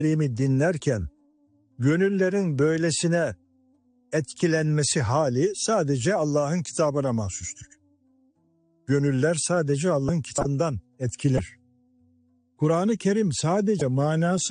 Kerim'i dinlerken gönüllerin böylesine etkilenmesi hali sadece Allah'ın kitabına mahsustur. Gönüller sadece Allah'ın kitabından etkiler. Kur'an-ı Kerim sadece manası